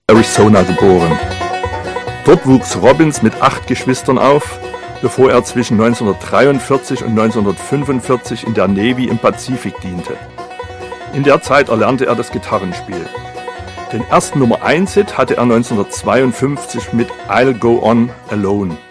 Arizona geboren. Dort wuchs Robbins mit 8 Geschwistern auf, bevor er zwischen 1943 und 1945 in der Navy im Pazifik diente. In der Zeit erlernte er das Gitarrenspiel. Den ersten Nummer-1-Hit hatte er 1952 mit I'll Go On Alone.